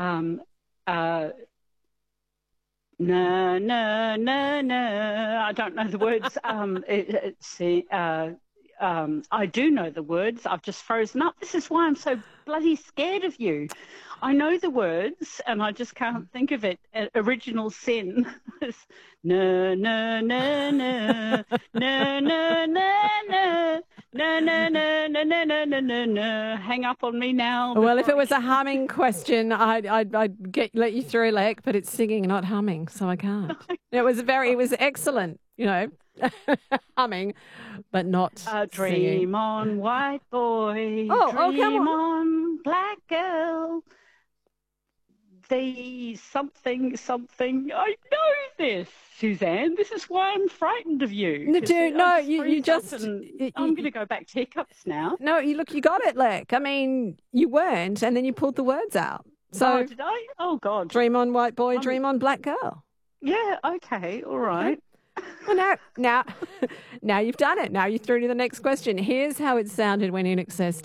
uh, no, no, no, no. I don't know the words. I do know the words. I've just frozen up. This is why I'm so bloody scared of you. I know the words, and I just can't think of it. Original sin. No, no, no, no, no, no, no, no. No, no, no, no, no, no, no, no, no. Hang up on me now. Well, if it was a humming question, I'd let you through, Lek, but it's singing, not humming, so I can't. It was excellent, humming, but not Dream singing. on, white boy. Come Dream on. on, black girl. The something. I know this, Suzanne. This is why I'm frightened of you. You just. I'm going to go back to hiccups now. No, you got it, Lek. I mean, you weren't, and then you pulled the words out. So did I? Oh, God. Dream on, white boy, dream on, black girl. Yeah, okay, all right. Well, now you've done it. Now you're through to the next question. Here's how it sounded when INXS